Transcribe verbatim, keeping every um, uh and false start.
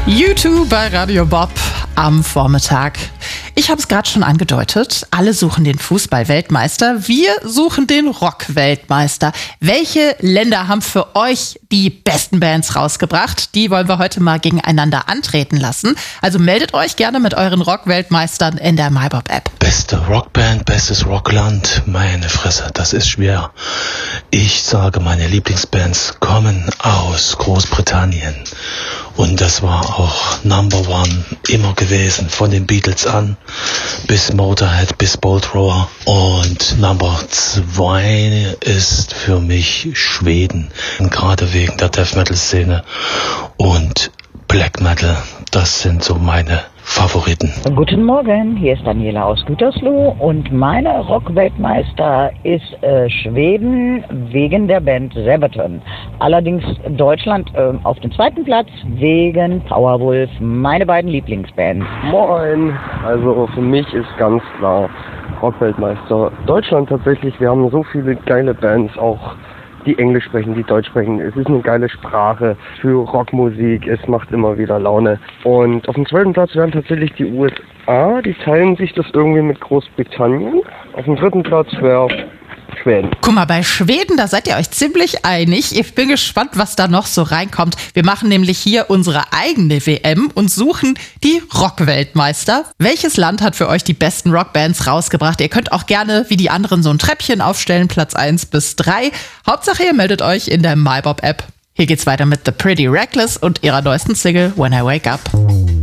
YouTube bei Radio Bob am Vormittag. Ich habe es gerade schon angedeutet, alle suchen den Fußball-Weltmeister, wir suchen den Rock-Weltmeister. Welche Länder haben für euch die besten Bands rausgebracht? Die wollen wir heute mal gegeneinander antreten lassen. Also meldet euch gerne mit euren Rock-Weltmeistern in der MyBob-App. Beste Rockband, bestes Rockland, meine Fresse, das ist schwer. Ich sage, meine Lieblingsbands kommen aus Großbritannien. Und das war auch Number One immer gewesen, von den Beatles an bis Motorhead, bis Bolt Thrower. Und Number Zwei ist für mich Schweden, gerade wegen der Death Metal Szene und Black Metal. Das sind so meine Favoriten. Guten Morgen, hier ist Daniela aus Gütersloh und meine Rock-Weltmeister ist äh, Schweden wegen der Band Sabaton. Allerdings Deutschland äh, auf dem zweiten Platz wegen Powerwolf, meine beiden Lieblingsbands. Moin, also für mich ist ganz klar Rock-Weltmeister Deutschland tatsächlich. Wir haben so viele geile Bands, auch die Englisch sprechen, die Deutsch sprechen. Es ist eine geile Sprache für Rockmusik. Es macht immer wieder Laune. Und auf dem zweiten Platz wären tatsächlich die U S A. Die teilen sich das irgendwie mit Großbritannien. Auf dem dritten Platz wäre Schweden. Guck mal, bei Schweden, da seid ihr euch ziemlich einig. Ich bin gespannt, was da noch so reinkommt. Wir machen nämlich hier unsere eigene W M und suchen die Rock-Weltmeister. Welches Land hat für euch die besten Rockbands rausgebracht? Ihr könnt auch gerne, wie die anderen, so ein Treppchen aufstellen, Platz eins bis drei. Hauptsache, ihr meldet euch in der MyBob-App. Hier geht's weiter mit The Pretty Reckless und ihrer neuesten Single When I Wake Up.